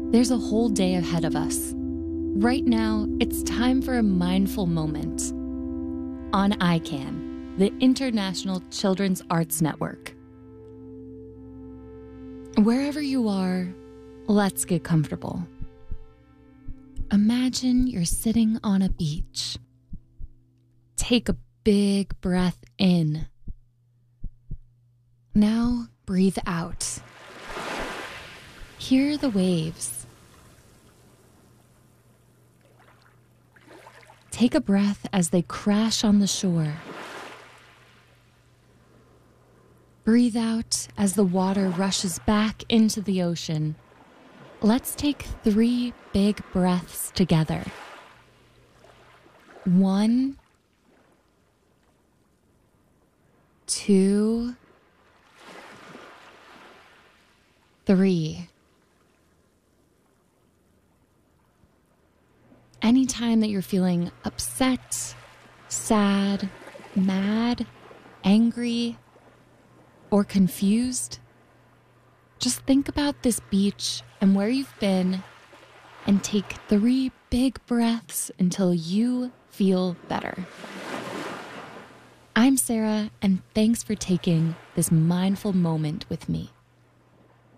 There's a whole day ahead of us. Right now, it's time for a mindful moment on ICANN, the International Children's Arts Network. Wherever you are, let's get comfortable. Imagine you're sitting on a beach. Take a big breath in. Now breathe out. Hear the waves. Take a breath as they crash on the shore. Breathe out as the water rushes back into the ocean. Let's take 3 big breaths together. 1, 2, 3. Anytime that you're feeling upset, sad, mad, angry, or confused, just think about this beach and where you've been and take 3 big breaths until you feel better. I'm Sarah, and thanks for taking this mindful moment with me.